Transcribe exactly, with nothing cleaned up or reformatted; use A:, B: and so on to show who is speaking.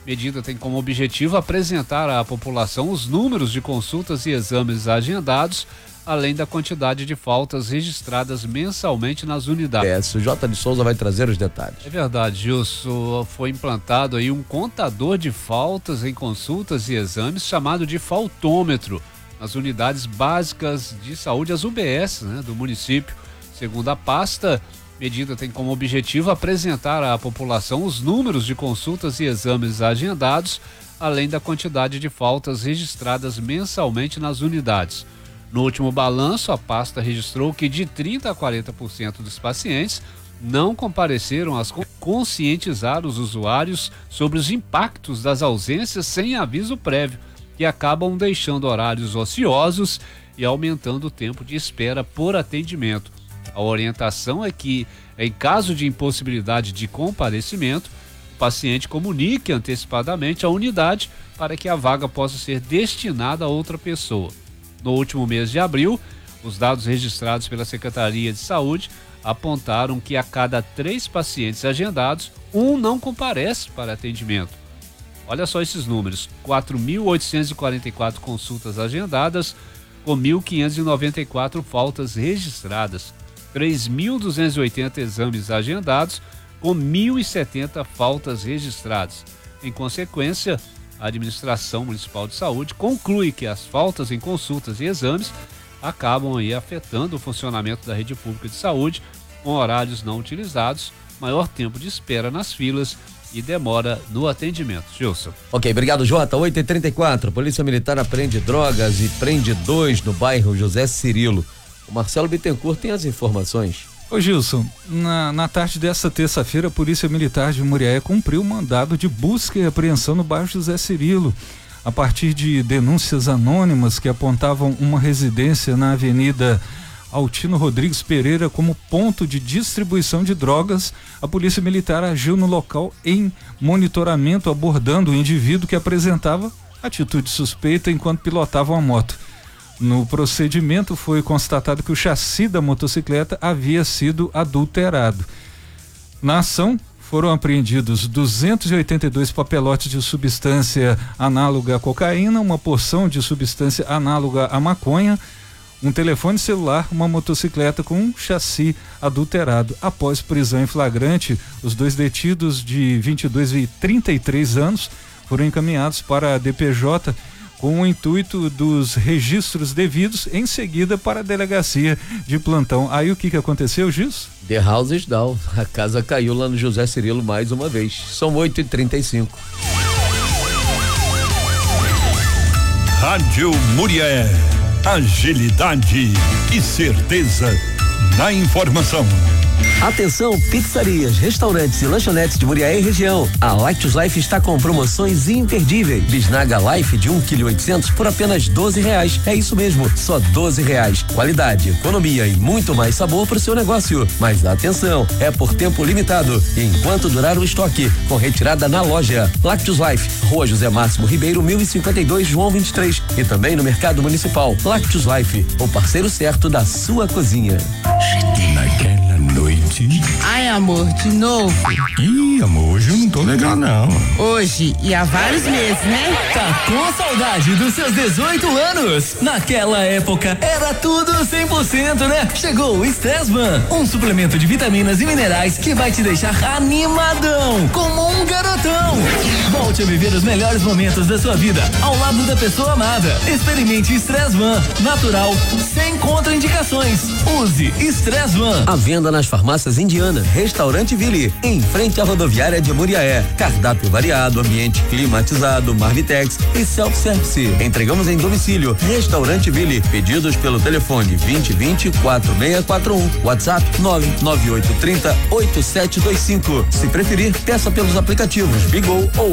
A: Medida tem como objetivo apresentar à população os números de consultas e exames agendados, além da quantidade de faltas registradas mensalmente nas unidades.
B: É, o J de Souza vai trazer os detalhes.
A: É verdade, Gilson. Foi implantado aí um contador de faltas em consultas e exames chamado de faltômetro nas unidades básicas de saúde, as U B S, né, do município. Segundo a pasta, medida tem como objetivo apresentar à população os números de consultas e exames agendados, além da quantidade de faltas registradas mensalmente nas unidades. No último balanço, a pasta registrou que de trinta a quarenta por cento dos pacientes não compareceram a conscientizar os usuários sobre os impactos das ausências sem aviso prévio, que acabam deixando horários ociosos e aumentando o tempo de espera por atendimento. A orientação é que, em caso de impossibilidade de comparecimento, o paciente comunique antecipadamente à unidade para que a vaga possa ser destinada a outra pessoa. No último mês de abril, os dados registrados pela Secretaria de Saúde apontaram que a cada três pacientes agendados, um não comparece para atendimento. Olha só esses números: quatro mil oitocentas e quarenta e quatro consultas agendadas, com mil quinhentas e noventa e quatro faltas registradas, três mil duzentos e oitenta exames agendados, com mil e setenta faltas registradas. Em consequência, a Administração Municipal de Saúde conclui que as faltas em consultas e exames acabam aí afetando o funcionamento da rede pública de saúde, com horários não utilizados, maior tempo de espera nas filas e demora no atendimento. Gilson.
B: Ok, obrigado, Jota. oito e trinta e quatro, Polícia Militar apreende drogas e prende dois no bairro José Cirilo. O Marcelo Bittencourt tem as informações.
C: Ô Gilson, na, na tarde dessa terça-feira, a Polícia Militar de Muriaé cumpriu um mandado de busca e apreensão no bairro José Cirilo, a partir de denúncias anônimas que apontavam uma residência na Avenida Altino Rodrigues Pereira como ponto de distribuição de drogas. A Polícia Militar agiu no local em monitoramento, abordando o indivíduo que apresentava atitude suspeita enquanto pilotava uma moto. No procedimento foi constatado que o chassi da motocicleta havia sido adulterado. Na ação foram apreendidos duzentos e oitenta e dois papelotes de substância análoga à cocaína, uma porção de substância análoga à maconha, um telefone celular, uma motocicleta com um chassi adulterado. Após prisão em flagrante, os dois detidos de vinte e dois e trinta e três anos foram encaminhados para a D P J com o intuito dos registros devidos, em seguida para a delegacia de plantão. Aí o que que aconteceu, Gis?
B: The house is down. A casa caiu lá no José Cirilo mais uma vez. São oito e trinta e cinco.
D: Rádio Muriaé. Agilidade e certeza na informação.
E: Atenção, pizzarias, restaurantes e lanchonetes de Muriaé e região. A Lactus Life está com promoções imperdíveis. Bisnaga Life de um vírgula oitocentos quilos por apenas doze reais. É isso mesmo, só doze reais. Qualidade, economia e muito mais sabor para o seu negócio. Mas atenção, é por tempo limitado, enquanto durar o estoque, com retirada na loja. Lactus Life, Rua José Máximo Ribeiro, mil e cinquenta e dois, João vinte e três. E também no Mercado Municipal. Lactus Life, o parceiro certo da sua cozinha.
D: Naquela noite.
F: Ai, amor, de novo?
D: Ih, amor, hoje eu não tô legal, não.
F: Hoje e há vários meses, né?
G: Tá com saudade dos seus dezoito anos? Naquela época era tudo cem por cento, né? Chegou o Stressman, um suplemento de vitaminas e minerais que vai te deixar animadão, como um garotão. Volte a viver os melhores momentos da sua vida ao lado da pessoa amada. Experimente Stressman, natural, sem contraindicações. Use Stressman.
E: À venda nas farmácias Indiana, Restaurante Ville, em frente à rodoviária de Muriaé. Cardápio variado, ambiente climatizado, Marmitex e self-service. Entregamos em domicílio. Restaurante Ville. Pedidos pelo telefone vinte vinte, quatro seis quatro um. WhatsApp nove nove oito três zero, oito sete dois cinco. Se preferir, peça pelos aplicativos Bigo ou